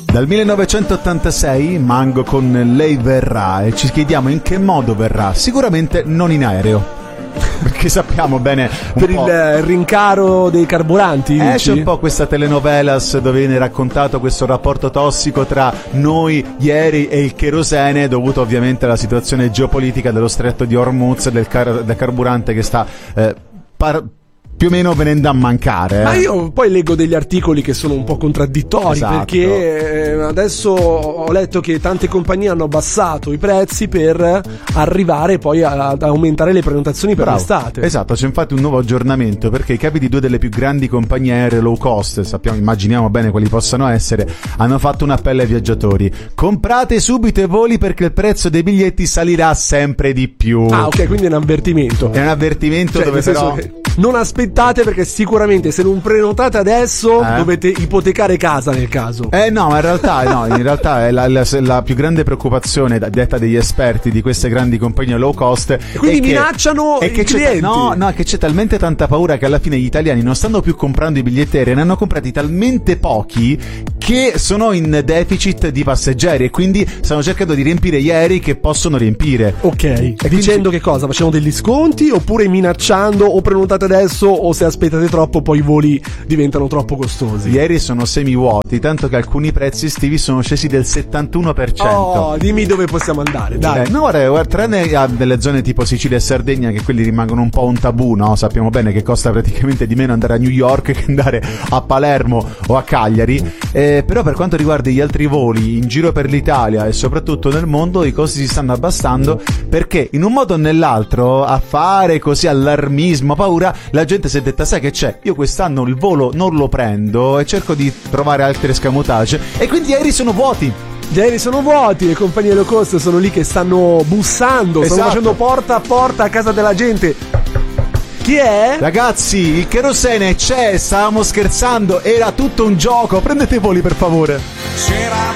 Dal 1986 Mango con Lei verrà e ci chiediamo in che modo verrà. Sicuramente non in aereo, perché sappiamo bene per il rincaro dei carburanti, c'è un po' questa telenovelas dove viene raccontato questo rapporto tossico tra noi ieri e il kerosene, dovuto ovviamente alla situazione geopolitica dello stretto di Hormuz, del carburante che sta più o meno venendo a mancare. Ma io poi leggo degli articoli che sono un po' contraddittori, esatto. Perché adesso ho letto che tante compagnie hanno abbassato i prezzi per arrivare poi ad aumentare le prenotazioni per l'estate. Esatto, c'è infatti un nuovo aggiornamento perché i capi di due delle più grandi compagnie aeree low cost, immaginiamo bene quali possano essere, hanno fatto un appello ai viaggiatori: comprate subito i voli perché il prezzo dei biglietti salirà sempre di più. Ah, ok, quindi è un avvertimento. È un avvertimento, dove però non aspettate, perché sicuramente se non prenotate adesso dovete ipotecare casa nel caso. No, ma in realtà è la più grande preoccupazione detta degli esperti di queste grandi compagnie low cost. E quindi minacciano i clienti. No, che c'è talmente tanta paura che alla fine gli italiani non stanno più comprando i biglietti aerei, ne hanno comprati talmente pochi che sono in deficit di passeggeri e quindi stanno cercando di riempire gli aerei che possono riempire. Ok, e dicendo che cosa? Facciamo degli sconti oppure minacciando o prenotate adesso o se aspettate troppo poi i voli diventano troppo costosi? Gli aerei sono semivuoti, tanto che alcuni prezzi estivi sono scesi del 71%. Oh, dimmi dove possiamo andare, dai. No, guarda, tranne a delle zone tipo Sicilia e Sardegna, che quelli rimangono un po' un tabù, no? Sappiamo bene che costa praticamente di meno andare a New York che andare a Palermo o a Cagliari. Però per quanto riguarda gli altri voli in giro per l'Italia e soprattutto nel mondo, i costi si stanno abbassando perché in un modo o nell'altro, a fare così allarmismo, paura, la gente si è detta: sai che c'è? Io quest'anno il volo non lo prendo e cerco di trovare altre escamotage, e quindi gli aerei sono vuoti. Gli aerei sono vuoti, le compagnie low cost sono lì che stanno bussando, stanno facendo porta a porta a casa della gente. Chi è? Ragazzi, il kerosene c'è, stavamo scherzando, era tutto un gioco, prendete i voli per favore. C'era